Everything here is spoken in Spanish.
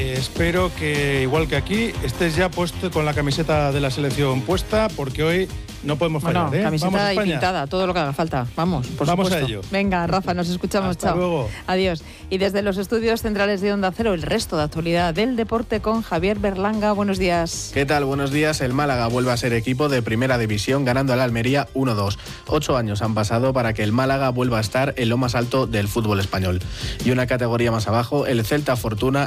espero que, igual que aquí, estés ya puesto con la camiseta de la selección puesta, porque hoy no podemos fallar. Camiseta Vamos a y pintada, todo lo que haga falta. Vamos Vamos supuesto. a ello. Venga, Rafa, nos escuchamos. Hasta chao. luego. Adiós. Y desde los estudios centrales de Onda Cero, el resto de actualidad del deporte con Javier Berlanga. Buenos días. ¿Qué tal? Buenos días. El Málaga vuelve a ser equipo de primera división, ganando al Almería 1-2. 8 años han pasado para que el Málaga vuelva a estar en lo más alto del fútbol español. Y una categoría más abajo, el Celta Fortuna